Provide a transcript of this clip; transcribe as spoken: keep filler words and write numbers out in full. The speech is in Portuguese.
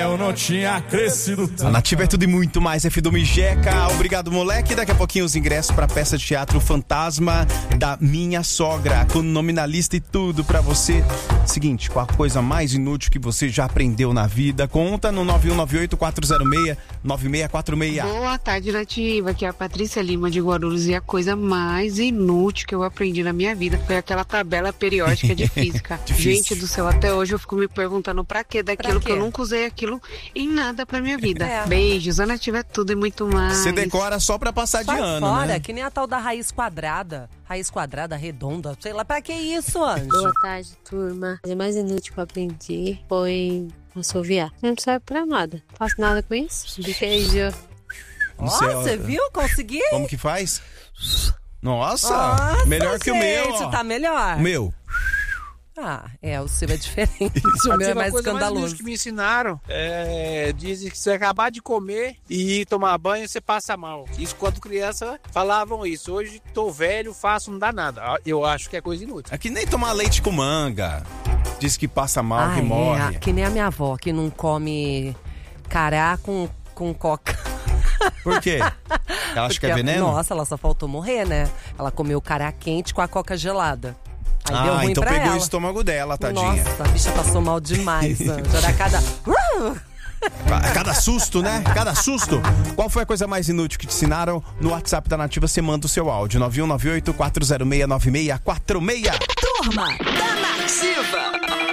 Eu não tinha crescido tanto. A Nativa é tudo e muito mais. F do Mijeca, obrigado, moleque. Daqui a pouquinho os ingressos pra peça de teatro Fantasma da Minha Sogra, com nome na lista e tudo pra você. Seguinte, qual a coisa mais inútil que você já aprendeu na vida? Conta no nove um nove oito quatro zero seis nove seis quatro seis. Boa tarde, Nativa. Aqui é a Patrícia Lima de Guarulhos e a coisa mais inútil que eu aprendi na minha vida foi aquela tabela periódica de física. Gente do céu, até hoje eu fico me perguntando pra que daquilo, pra que eu nunca usei aquilo em nada pra minha vida. É. Beijos, a Nativa é tudo e muito mais. Você decora só pra passar Sai de ano, fora, né? Que nem a tal da raiz quadrada. Raiz quadrada, redonda, sei lá, pra que isso, Anjo? Boa tarde, turma. A coisa mais inútil que eu aprendi foi assoviar. Não serve pra nada. Não faço nada com isso. Beijo. Ó, você viu? Consegui? Como que faz? Nossa, Nossa, melhor que o meu, gente, ó. tá melhor. O meu. Ah, é, o seu é diferente. O meu é mais coisa escandaloso. Mais que me ensinaram, é, dizem que se você acabar de comer e ir tomar banho, você passa mal. Isso quando criança falavam isso. Hoje tô velho, faço, não dá nada. Eu acho que é coisa inútil. É que nem tomar leite com manga. Diz que passa mal, ah, que é, morre. Que nem a minha avó, que não come cará com, com coca. Por quê? Ela acha que é veneno? Nossa, ela só faltou morrer, né? Ela comeu cará quente com a coca gelada. Aí ah, deu ruim então pra pegou ela. o estômago dela, tadinha. Nossa, a bicha passou mal demais, Anjo. Era cada... Cada susto, né? Cada susto. Qual foi a coisa mais inútil que te ensinaram? No WhatsApp da Nativa, você manda o seu áudio. nove um nove oito quatro zero seis nove seis quatro seis. Turma da Nativa.